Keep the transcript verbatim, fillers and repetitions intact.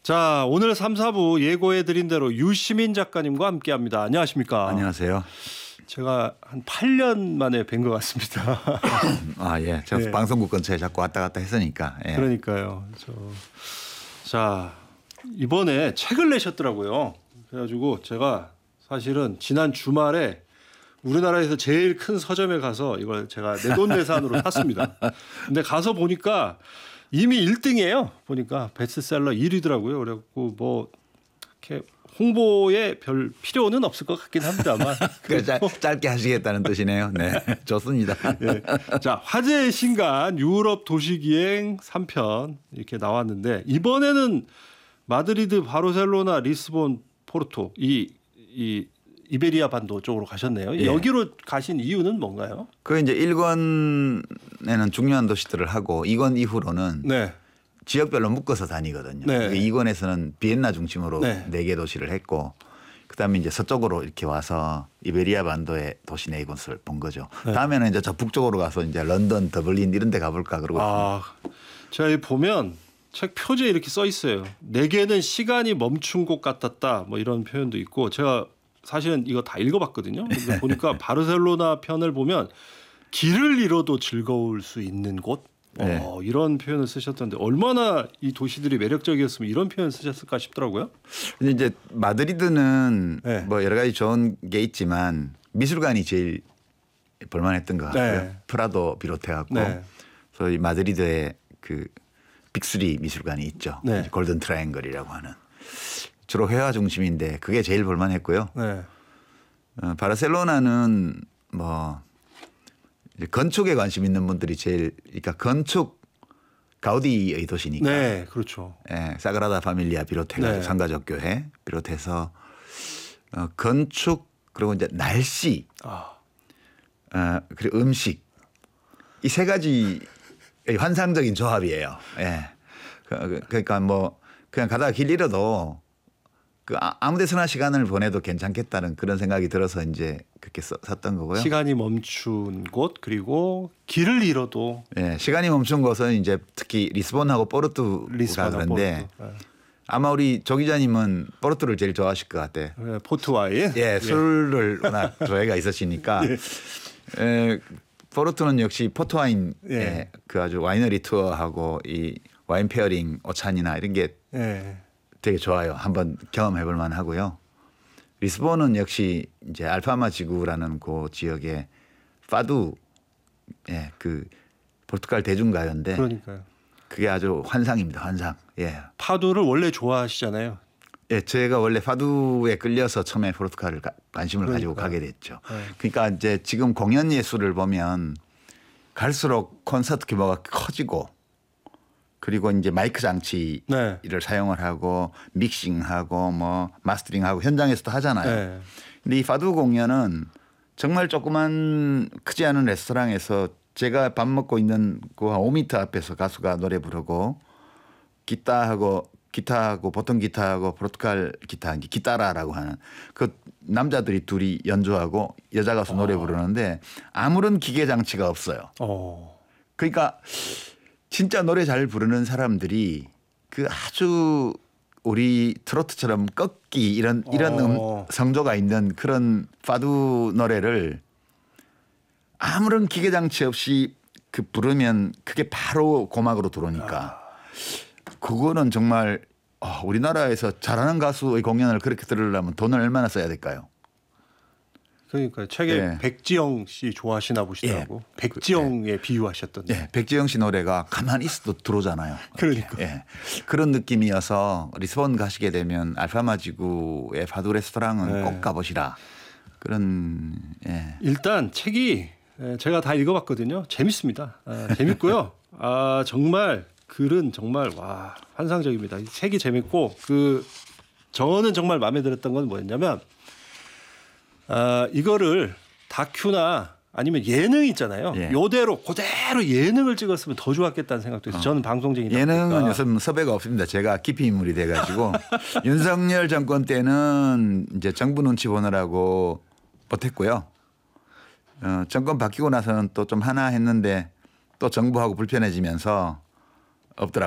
자, 오늘 삼, 사부 예고해드린 대로 유시민 작가님과 함께합니다. 안녕하십니까? 안녕하세요. 제가 한 팔 년 만에 뵌 것 같습니다. 아, 예. 제가 네. 방송국 근처에 자꾸 왔다 갔다 했으니까. 예. 그러니까요. 저... 자, 이번에 책을 내셨더라고요. 그래가지고 제가 사실은 지난 주말에 우리나라에서 제일 큰 서점에 가서 이걸 제가 내돈내산으로 샀습니다. 근데 가서 보니까 이미 일 등이에요. 보니까 베스트셀러 일 위더라고요. 그래갖고 뭐 이렇게 홍보에 별 필요는 없을 것 같긴 합니다만. 그래, 짧, 짧게 하시겠다는 뜻이네요. 네, 좋습니다. 네. 자, 화제의 신간 유럽 도시기행 삼 편 이렇게 나왔는데 이번에는 마드리드, 바르셀로나, 리스본, 포르토 이, 이 이베리아 반도 쪽으로 가셨네요. 예. 여기로 가신 이유는 뭔가요? 그 이제 일 권에는 중요한 도시들을 하고 이 권 이후로는 네. 지역별로 묶어서 다니거든요. 네. 이 권에서는 비엔나 중심으로 네. 네 개 도시를 했고 그다음에 이제 서쪽으로 이렇게 와서 이베리아 반도의 도시 네 곳을 본 거죠. 네. 다음에는 이제 저 북쪽으로 가서 이제 런던, 더블린 이런 데 가볼까 그러고 아, 제가 여기 보면 책 표지에 이렇게 써 있어요. 내게는 시간이 멈춘 곳 같았다. 뭐 이런 표현도 있고 제가 사실은 이거 다 읽어봤거든요. 근데 보니까 바르셀로나 편을 보면 길을 잃어도 즐거울 수 있는 곳 네. 어, 이런 표현을 쓰셨던데 얼마나 이 도시들이 매력적이었으면 이런 표현 쓰셨을까 싶더라고요. 근데 이제 마드리드는 네. 뭐 여러 가지 좋은 게 있지만 미술관이 제일 볼만했던 것 같고요. 네. 프라도 비롯해갖고 네. 소위 마드리드의 그 빅쓰리 미술관이 있죠. 네. 골든 트라이앵글이라고 하는 주로 회화 중심인데 그게 제일 볼만했고요. 네. 어, 바르셀로나는 뭐 이제 건축에 관심 있는 분들이 제일 그러니까 건축 가우디의 도시니까. 네, 그렇죠. 예, 사그라다 파밀리아 비롯해가지고 네. 상가적 교회 비롯해서 어, 건축 그리고 이제 날씨, 아, 어, 그리고 음식 이 세 가지 환상적인 조합이에요. 예, 그, 그러니까 뭐 그냥 가다가 길 잃어도 그 아무 데서나 시간을 보내도 괜찮겠다는 그런 생각이 들어서 이제 그렇게 써, 샀던 거고요. 시간이 멈춘 곳 그리고 길을 잃어도 예, 시간이 멈춘 곳은 이제 특히 리스본하고 포르투가 리스본하고 그런데 포르투. 아마 우리 조 기자님은 포르투를 제일 좋아하실 것 같아. 네, 포트와인. 예, 술을 워낙 조예가 있으시니까. 예. 에, 포르투는 역시 포트와인 예. 그 아주 와이너리 투어하고 이 와인 페어링 오찬이나 이런 게 네. 되게 좋아요. 한번 경험해 볼 만하고요. 리스본은 역시 이제 알파마 지구라는 그 지역의 파두 예, 그 포르투갈 대중가요인데 그러니까요. 그게 아주 환상입니다. 환상. 예. 파도를 원래 좋아하시잖아요. 예, 제가 원래 파두에 끌려서 처음에 포르투갈을 가, 관심을 가지고 그러니까요. 가게 됐죠. 네. 그러니까 이제 지금 공연 예술을 보면 갈수록 콘서트 규모가 커지고 그리고 이제 마이크 장치를 네. 사용을 하고 믹싱하고 뭐 마스터링하고 현장에서도 하잖아요. 네. 근데 이 파두 공연은 정말 조그만 크지 않은 레스토랑에서 제가 밥 먹고 있는 그 한 오 미터 앞에서 가수가 노래 부르고 기타하고 기타하고 보통 기타하고 포르투갈 기타 기타라라고 하는 그 남자들이 둘이 연주하고 여자 가수 노래 부르는데 아무런 기계 장치가 없어요. 어. 그러니까 진짜 노래 잘 부르는 사람들이 그 아주 우리 트로트처럼 꺾기 이런 이런 어. 음, 성조가 있는 그런 파두 노래를 아무런 기계 장치 없이 그 부르면 그게 바로 고막으로 들어오니까 그거는 정말 어, 우리나라에서 잘하는 가수의 공연을 그렇게 들으려면 돈을 얼마나 써야 될까요? 그러니까 책에 예. 백지영 씨 좋아하시나 보시더라고. 예. 백지영에 비유하셨던데. 예, 백지영 씨 노래가 가만히 있어도 들어오잖아요. 그러니까. 예, 그런 느낌이어서 리스본 가시게 되면 알파마 지구의 파두 레스토랑은 네. 꼭 가보시라. 그런 예. 일단 책이 제가 다 읽어봤거든요. 재밌습니다. 아, 재밌고요. 아 정말 글은 정말 와 환상적입니다. 이 책이 재밌고 그 저는 정말 마음에 들었던 건 뭐였냐면 아 이거를 다큐나 아니면 예능 있잖아요. 예. 요대로 그대로 예능을 찍었으면 더 좋았겠다는 생각도 있어요. 저는 방송쟁이다 예능은 보니까. 요즘 섭외가 없습니다. 제가 깊이 인물이 돼가지고 윤석열 정권 때는 이제 정부 눈치 보느라고 못했고요. 어, 정권 바뀌고 나서는 또 좀 하나 했는데 또 정부하고 불편해지면서 없더라고요.